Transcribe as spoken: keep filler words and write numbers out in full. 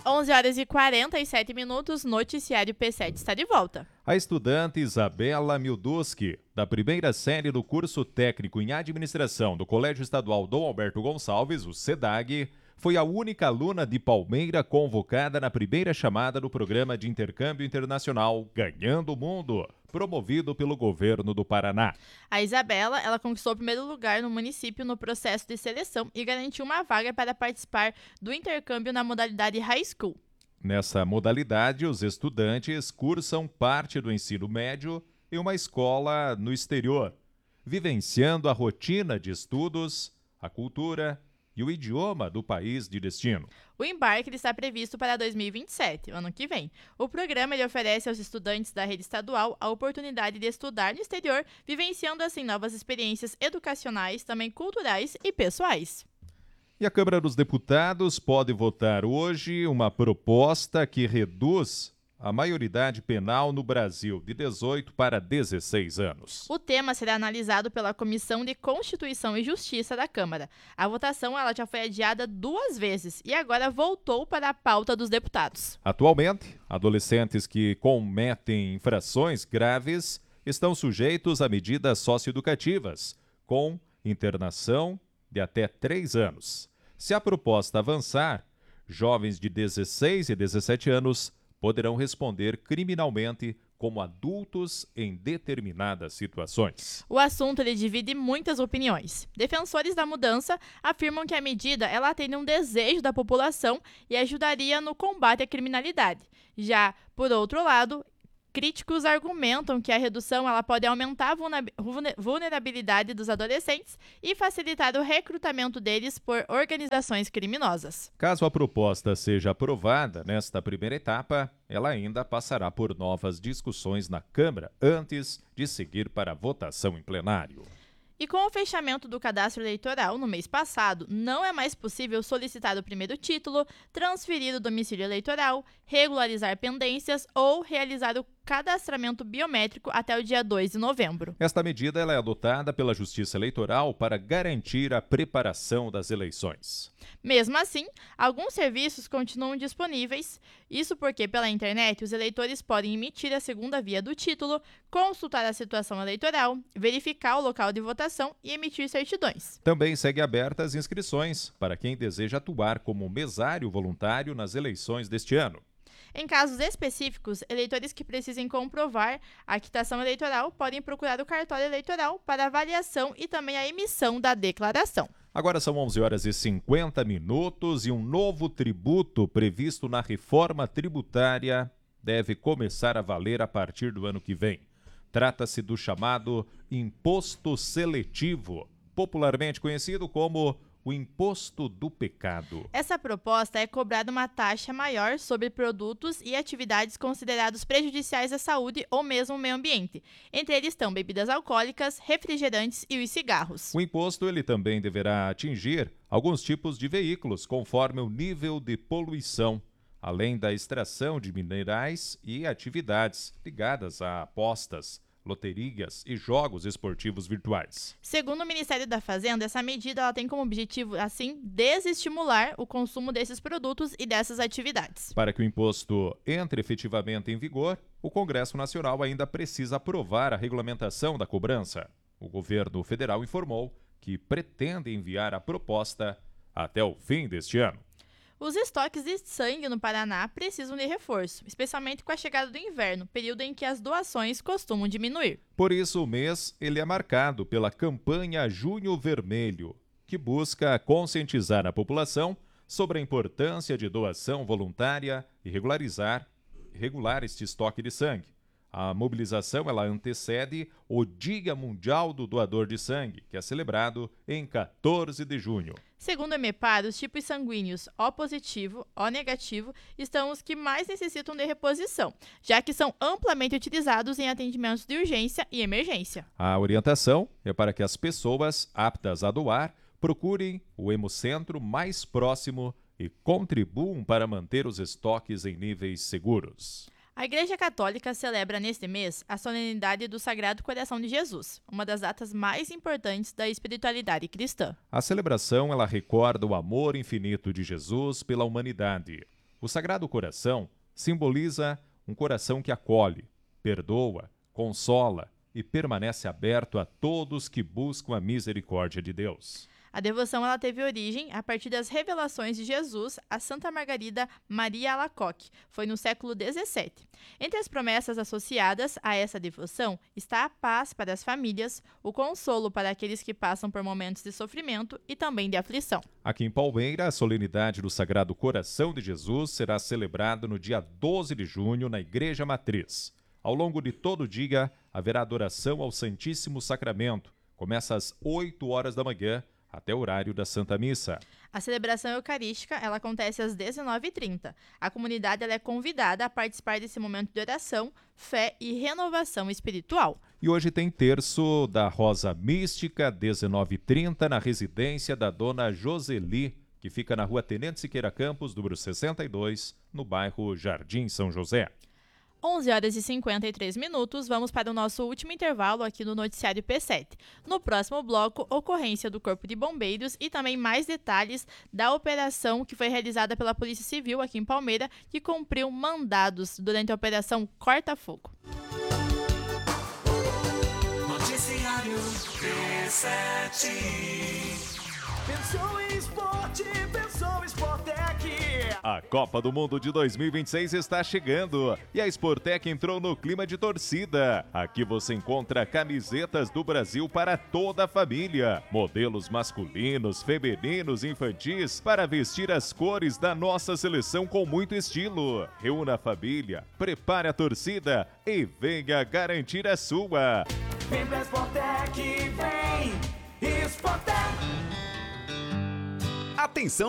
onze horas e quarenta e sete minutos, Noticiário P sete está de volta. A estudante Isabela Milduski, da primeira série do curso técnico em administração do Colégio Estadual Dom Alberto Gonçalves, o SEDAG, foi a única aluna de Palmeira convocada na primeira chamada do programa de intercâmbio internacional Ganhando o Mundo, promovido pelo governo do Paraná. A Isabela, ela conquistou o primeiro lugar no município no processo de seleção e garantiu uma vaga para participar do intercâmbio na modalidade High School. Nessa modalidade, os estudantes cursam parte do ensino médio em uma escola no exterior, vivenciando a rotina de estudos, a cultura e o idioma do país de destino. O embarque ele está previsto para dois mil e vinte e sete, ano que vem. O programa ele oferece aos estudantes da rede estadual a oportunidade de estudar no exterior, vivenciando assim novas experiências educacionais, também culturais e pessoais. E a Câmara dos Deputados pode votar hoje uma proposta que reduz a maioridade penal no Brasil de dezoito para dezesseis anos. O tema será analisado pela Comissão de Constituição e Justiça da Câmara. A votação ela já foi adiada duas vezes e agora voltou para a pauta dos deputados. Atualmente, adolescentes que cometem infrações graves estão sujeitos a medidas socioeducativas, com internação de até três anos. Se a proposta avançar, jovens de dezesseis e dezessete anos poderão responder criminalmente como adultos em determinadas situações. O assunto ele divide muitas opiniões. Defensores da mudança afirmam que a medida ela atende um desejo da população e ajudaria no combate à criminalidade. Já, por outro lado, críticos argumentam que a redução ela pode aumentar a vulnerabilidade dos adolescentes e facilitar o recrutamento deles por organizações criminosas. Caso a proposta seja aprovada nesta primeira etapa, ela ainda passará por novas discussões na Câmara antes de seguir para a votação em plenário. E com o fechamento do cadastro eleitoral no mês passado, não é mais possível solicitar o primeiro título, transferir o domicílio eleitoral, regularizar pendências ou realizar o cadastramento biométrico até o dia dois de novembro. Esta medida ela é adotada pela Justiça Eleitoral para garantir a preparação das eleições. Mesmo assim, alguns serviços continuam disponíveis, isso porque pela internet os eleitores podem emitir a segunda via do título, consultar a situação eleitoral, verificar o local de votação e emitir certidões. Também segue abertas as inscrições para quem deseja atuar como mesário voluntário nas eleições deste ano. Em casos específicos, eleitores que precisem comprovar a quitação eleitoral podem procurar o cartório eleitoral para avaliação e também a emissão da declaração. Agora são onze horas e cinquenta minutos e um novo tributo previsto na reforma tributária deve começar a valer a partir do ano que vem. Trata-se do chamado imposto seletivo, popularmente conhecido como o imposto do pecado. Essa proposta é cobrar uma taxa maior sobre produtos e atividades considerados prejudiciais à saúde ou mesmo ao meio ambiente. Entre eles estão bebidas alcoólicas, refrigerantes e os cigarros. O imposto ele também deverá atingir alguns tipos de veículos, conforme o nível de poluição, além da extração de minerais e atividades ligadas a apostas, loterias e jogos esportivos virtuais. Segundo o Ministério da Fazenda, essa medida ela tem como objetivo, assim, desestimular o consumo desses produtos e dessas atividades. Para que o imposto entre efetivamente em vigor, o Congresso Nacional ainda precisa aprovar a regulamentação da cobrança. O governo federal informou que pretende enviar a proposta até o fim deste ano. Os estoques de sangue no Paraná precisam de reforço, especialmente com a chegada do inverno, período em que as doações costumam diminuir. Por isso, o mês ele é marcado pela campanha Junho Vermelho, que busca conscientizar a população sobre a importância de doação voluntária e regularizar regular este estoque de sangue. A mobilização ela antecede o Dia Mundial do Doador de Sangue, que é celebrado em quatorze de junho. Segundo o EMEPAR, os tipos sanguíneos O positivo, O negativo estão os que mais necessitam de reposição, já que são amplamente utilizados em atendimentos de urgência e emergência. A orientação é para que as pessoas aptas a doar procurem o hemocentro mais próximo e contribuam para manter os estoques em níveis seguros. A Igreja Católica celebra neste mês a solenidade do Sagrado Coração de Jesus, uma das datas mais importantes da espiritualidade cristã. A celebração ela recorda o amor infinito de Jesus pela humanidade. O Sagrado Coração simboliza um coração que acolhe, perdoa, consola e permanece aberto a todos que buscam a misericórdia de Deus. A devoção ela teve origem a partir das revelações de Jesus a Santa Margarida Maria Alacoque. Foi no século dezessete. Entre as promessas associadas a essa devoção está a paz para as famílias, o consolo para aqueles que passam por momentos de sofrimento e também de aflição. Aqui em Palmeira, a solenidade do Sagrado Coração de Jesus será celebrada no dia doze de junho na Igreja Matriz. Ao longo de todo o dia, haverá adoração ao Santíssimo Sacramento. Começa às oito horas da manhã, até o horário da Santa Missa. A celebração eucarística ela acontece às dezenove e trinta. A comunidade ela é convidada a participar desse momento de oração, fé e renovação espiritual. E hoje tem terço da Rosa Mística, dezenove e trinta, na residência da Dona Joseli, que fica na rua Tenente Siqueira Campos, número sessenta e dois, no bairro Jardim São José. onze horas e cinquenta e três minutos, vamos para o nosso último intervalo aqui no Noticiário P sete. No próximo bloco, ocorrência do Corpo de Bombeiros e também mais detalhes da operação que foi realizada pela Polícia Civil aqui em Palmeira, que cumpriu mandados durante a Operação Corta Fogo. Noticiário P sete. Pensou em esporte, pensou em Sportec. A Copa do Mundo de dois mil e vinte e seis está chegando e a Sportec entrou no clima de torcida. Aqui você encontra camisetas do Brasil para toda a família, modelos masculinos, femininos e infantis para vestir as cores da nossa seleção com muito estilo. Reúna a família, prepare a torcida e venha garantir a sua. Vem pra Sportec, vem Sportec. Atenção!